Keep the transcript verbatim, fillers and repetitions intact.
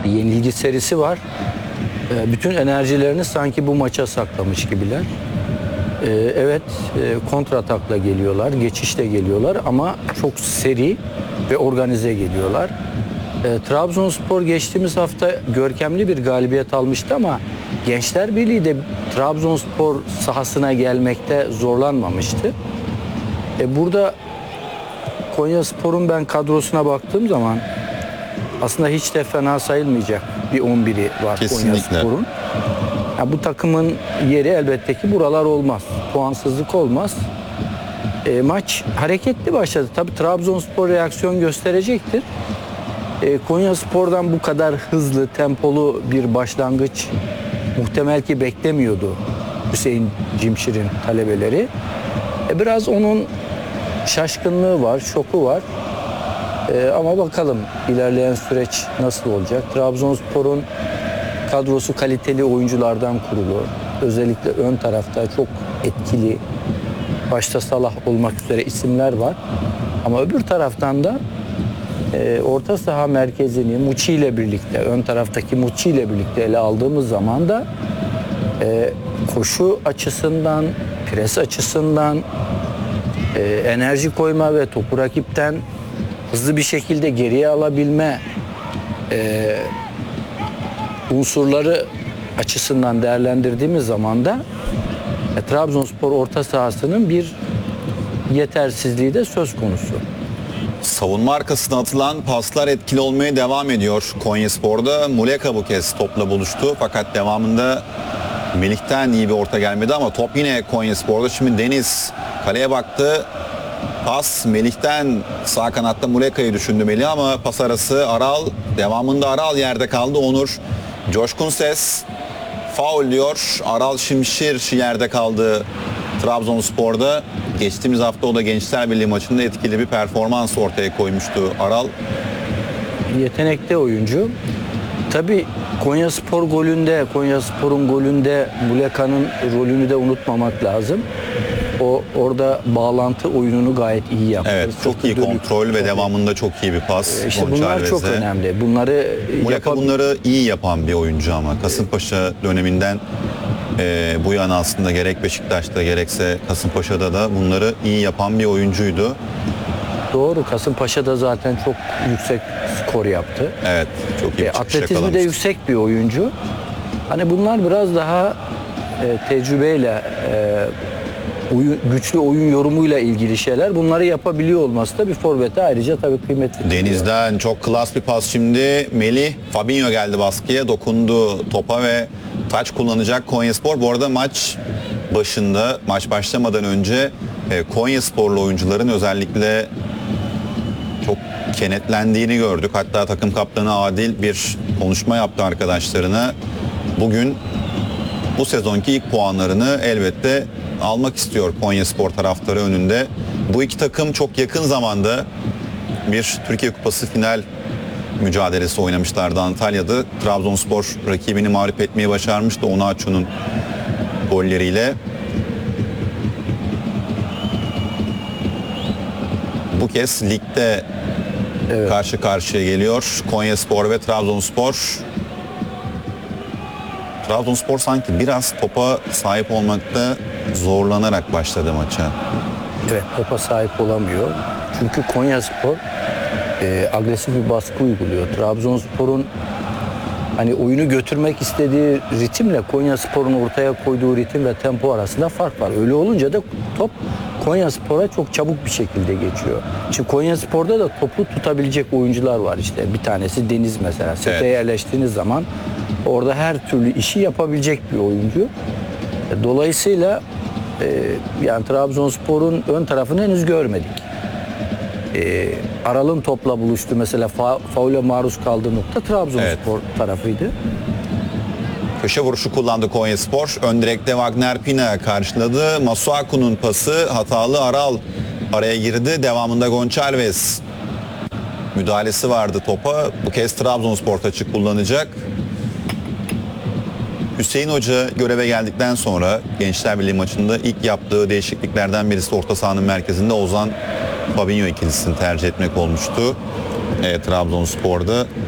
yenilgi serisi var. E, bütün enerjilerini sanki bu maça saklamış gibiler. E, evet, e, kontratakla geliyorlar, geçişle geliyorlar ama çok seri ve organize geliyorlar. E, Trabzonspor geçtiğimiz hafta görkemli bir galibiyet almıştı ama Gençler Birliği de Trabzonspor sahasına gelmekte zorlanmamıştı. E, burada Konyaspor'un ben kadrosuna baktığım zaman aslında hiç de fena sayılmayacak bir on biri var Konyaspor'un. Ya bu takımın yeri elbette ki buralar olmaz. Puansızlık olmaz. E, maç hareketli başladı. Tabii Trabzonspor reaksiyon gösterecektir. E, Konyaspor'dan bu kadar hızlı, tempolu bir başlangıç muhtemel ki beklemiyordu Hüseyin Cimşir'in talebeleri. E, biraz onun şaşkınlığı var, şoku var. E, ama bakalım ilerleyen süreç nasıl olacak? Trabzonspor'un kadrosu kaliteli oyunculardan kurulu. Özellikle ön tarafta çok etkili, başta Salah olmak üzere isimler var. Ama öbür taraftan da e, orta saha merkezini Muçi ile birlikte, ön taraftaki Muçi ile birlikte ele aldığımız zaman da e, koşu açısından, pres açısından, e, enerji koyma ve topu rakipten hızlı bir şekilde geriye alabilme e, unsurları açısından değerlendirdiğimiz zaman da e, Trabzonspor orta sahasının bir yetersizliği de söz konusu. Savunma arkasına atılan paslar etkili olmaya devam ediyor. Konyaspor'da Muleka bu kez topla buluştu fakat devamında Melih'ten iyi bir orta gelmedi ama top yine Konyaspor'da. Şimdi Deniz kaleye baktı. Pas Melih'ten, sağ kanatta Muleka'yı düşündü Melih ama pas arası Aral, devamında Aral yerde kaldı. Onur coşkun ses, faul diyor. Aral Şimşir yerde kaldı Trabzonspor'da. Geçtiğimiz hafta o da Gençler Birliği maçında etkili bir performans ortaya koymuştu Aral. Yetenekli oyuncu. Tabii Konyaspor golünde, Konyaspor'un golünde Muleka'nın rolünü de unutmamak lazım. O orada bağlantı oyununu gayet iyi yaptı. Evet, çok iyi kontrol ve devamında çok iyi bir pas. İşte bunlar çok önemli. Bunları Muleka yapab- bunları iyi yapan bir oyuncu ama Kasımpaşa döneminden e, bu yana aslında gerek Beşiktaş'ta gerekse Kasımpaşa'da da bunları iyi yapan bir oyuncuydu. Doğru. Kasımpaşa'da zaten çok yüksek skor yaptı. Evet, çok iyi bir E, çıkış atletizmi de yakalamıştı. yüksek bir oyuncu. Hani bunlar biraz daha e, tecrübeyle, e, oyun, güçlü oyun yorumuyla ilgili şeyler. Bunları yapabiliyor olması da bir forvete ayrıca tabii kıymetli. Deniz'den çok klas bir pas şimdi. Melih, Fabinho geldi baskıya, dokundu topa ve taç kullanacak Konyaspor. Bu arada maç başında, maç başlamadan önce e, Konyasporlu oyuncuların özellikle çok kenetlendiğini gördük. Hatta takım kaptanı Adil bir konuşma yaptı arkadaşlarına. Bugün bu sezonki ilk puanlarını elbette almak istiyor Konyaspor taraftarı önünde. Bu iki takım çok yakın zamanda bir Türkiye Kupası final mücadelesi oynamışlardı Antalya'da. Trabzonspor rakibini mağlup etmeyi başarmıştı Onaçu'nun golleriyle. Bu kez ligde evet, karşı karşıya geliyor Konyaspor ve Trabzonspor. Trabzonspor sanki biraz topa sahip olmakta zorlanarak başladı maça. Evet, topa sahip olamıyor. Çünkü Konyaspor e, agresif bir baskı uyguluyor. Trabzonspor'un hani oyunu götürmek istediği ritimle Konyaspor'un ortaya koyduğu ritim ve tempo arasında fark var. Öyle olunca da top Konyaspor'a çok çabuk bir şekilde geçiyor. Şimdi Konyaspor'da da topu tutabilecek oyuncular var işte. Bir tanesi Deniz mesela. Sete evet, yerleştiğiniz zaman orada her türlü işi yapabilecek bir oyuncu. Dolayısıyla e, yani Trabzonspor'un ön tarafını henüz görmedik. E, Aral'ın topla buluştu mesela fa faule maruz kaldığı nokta Trabzonspor evet, tarafıydı. Köşe vuruşu kullandı Konyaspor. Ön direkte Wagner Pina karşıladı. Masuaku'nun pası hatalı, Aral araya girdi. Devamında Gonçalves müdahalesi vardı topa. Bu kez Trabzonspor taçı kullanacak. Hüseyin Hoca göreve geldikten sonra Gençler Birliği maçında ilk yaptığı değişikliklerden birisi orta sahanın merkezinde Ozan Fabinho ikilisini tercih etmek olmuştu. E, Trabzonspor'da